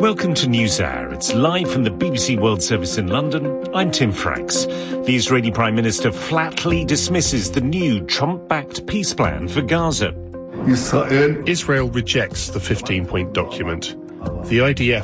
Welcome to NewsHour. It's live from the BBC World Service in London. I'm Tim Franks. The Israeli Prime Minister flatly dismisses the new Trump-backed peace plan for Gaza. Israel rejects the 15-point document. The IDF